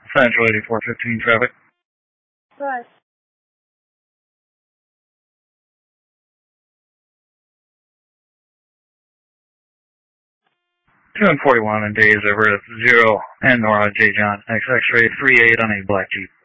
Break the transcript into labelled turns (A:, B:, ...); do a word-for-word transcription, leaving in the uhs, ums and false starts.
A: Central eighty-four fifteen traffic.
B: Right.
A: two and forty-one and days over at zero and Nora J. John X X-ray three eight on a black Jeep.